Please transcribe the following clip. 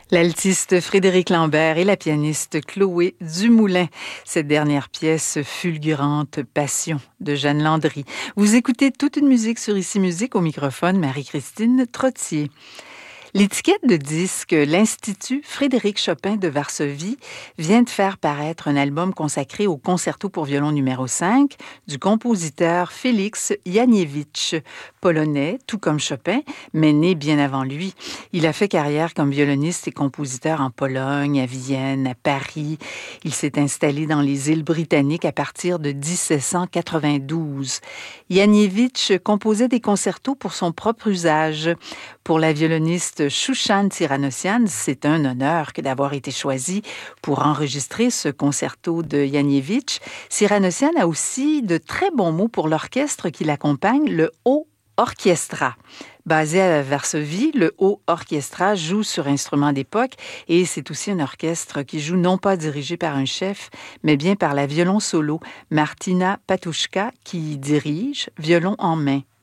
L'altiste Frédéric Lambert et la pianiste Chloé Dumoulin. Cette dernière pièce fulgurante, Passion, de Jeanne Landry. Vous écoutez toute une musique sur Ici Musique, au microphone Marie-Christine Trottier. L'étiquette de disque l'Institut Frédéric Chopin de Varsovie vient de faire paraître un album consacré au concerto pour violon numéro 5 du compositeur Félix Janiewicz, polonais, tout comme Chopin, mais né bien avant lui. Il a fait carrière comme violoniste et compositeur en Pologne, à Vienne, à Paris. Il s'est installé dans les îles britanniques à partir de 1792. Janiewicz composait des concertos pour son propre usage. Pour la violoniste Shushan Tiranosyan, c'est un honneur que d'avoir été choisi pour enregistrer ce concerto de Janiewicz. Tiranosyan a aussi de très bons mots pour l'orchestre qui l'accompagne, le Haut Orchestra. Basé à Varsovie, le Haut Orchestra joue sur instruments d'époque et c'est aussi un orchestre qui joue non pas dirigé par un chef, mais bien par la violon solo Martina Patuszka qui dirige, violon en main.